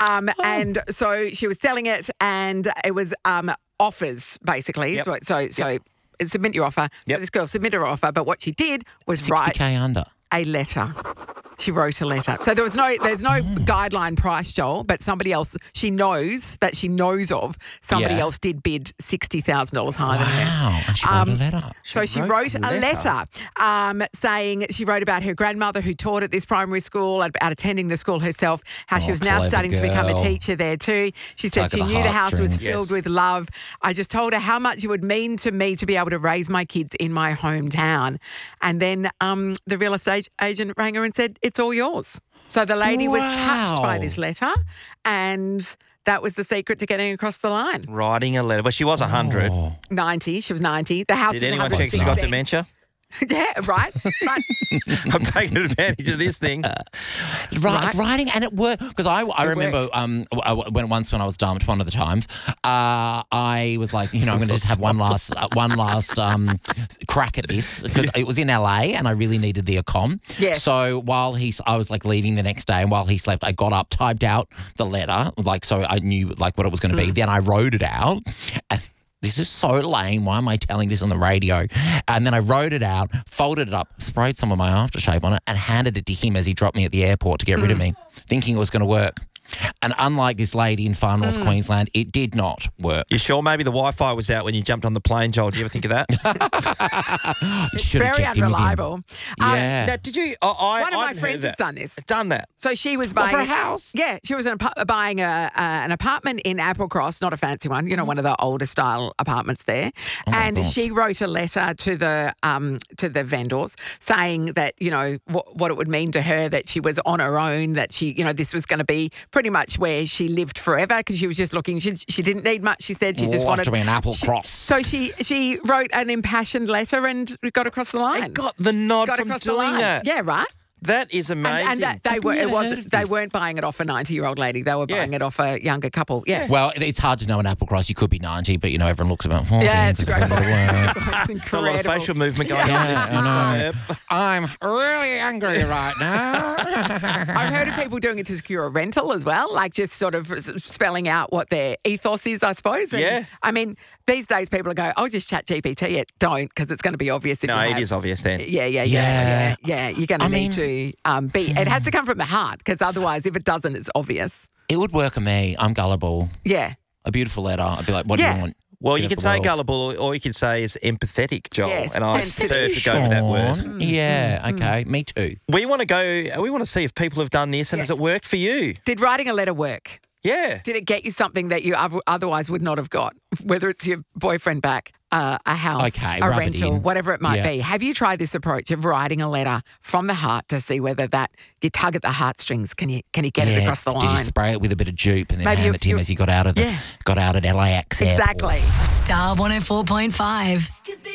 And so she was selling it, and it was offers, basically. Yep. So submit your offer. Yep. So this girl submitted her offer, but what she did was write 60K under. a letter. She wrote a letter. So there's no guideline price, Joel, but somebody else she knows of, somebody Yeah. else did bid $60,000 higher than her. Wow. And she wrote a letter. So she wrote a letter saying she wrote about her grandmother who taught at this primary school, about attending the school herself, how she was now clever starting to become a girl. teacher there too. She said Tug at she the knew the house was heartstrings. filled with love. I just told her how much it would mean to me to be able to raise my kids in my hometown. And then the real estate agent rang her and said, it's all yours. So the lady was touched by Wow. this letter, and that was the secret to getting across the line. Writing a letter. But she was 100. 90, she was 90. The house Did was anyone check she got 116. dementia? Yeah, right. I'm taking advantage of this thing. Right. Writing, and it worked. Because I remember when I was dumped one of the times, I was like, I'm going to just have one last crack at this, because it was in LA and I really needed the accom. Yes. So I was like leaving the next day, and while he slept, I got up, typed out the letter, like so I knew like what it was going to be. Then I wrote it out. And this is so lame. Why am I telling this on the radio? And then I wrote it out, folded it up, sprayed some of my aftershave on it, and handed it to him as he dropped me at the airport to get rid of me, thinking it was going to work. And unlike this lady in far north Queensland, it did not work. You sure maybe the Wi-Fi was out when you jumped on the plane, Joel? Do you ever think of that? It's Should have very checked in with him. unreliable. Yeah. Now, did you? One of my friends has done this. Done that. So she was What, buying for a house? Yeah, she was buying an apartment in Applecross, not a fancy one, one of the older style apartments there. And gosh. she wrote a letter to the vendors saying that what it would mean to her that she was on her own, that she this was going to be pretty much where she lived forever, because she was just looking. She didn't need much. She said she just wanted to be an Applecross. So she wrote an impassioned letter and got across the line. And got the nod Got from across the doing line. that. Yeah, right. That is amazing. And that they were. never It heard wasn't. of They this. weren't buying it off a 90-year-old lady. They were buying it off a younger couple. Yeah. Well, it's hard to know in Applecross. You could be 90, but everyone looks about 40. Yeah, it's a great point. It's a lot of incredible. facial movement going on. Yeah, I know. Yep. I'm really angry right now. I've heard of people doing it to secure a rental as well, like just sort of spelling out what their ethos is, I suppose. And, Yeah. I mean, these days people go, "Oh, just chat GPT it." Don't, because it's going to be obvious. If No, you it have. is obvious then. Yeah. Yeah. You're going to need to be. It has to come from the heart, because otherwise, if it doesn't, it's obvious. It would work on me. I'm gullible. Yeah. A beautiful letter. I'd be like, what Yeah. do you want? Well, Get you off can the say world. gullible, or you can say is empathetic, Joel. Yes, and I sensitive. prefer to go with that word. Sean. Yeah, okay. Me too. We want to see if people have done this, and Yes. has it worked for you? Did writing a letter work? Yeah. Did it get you something that you otherwise would not have got? Whether it's your boyfriend back, a house, Okay, a rub it rental, in. whatever it might Yeah. be. Have you tried this approach of writing a letter from the heart to see whether that you tug at the heartstrings? Can you get it across the Did you line? spray it with a bit of dupe and then Maybe hand it to him you- as he got out at LAX airport? Exactly. Star 104.5.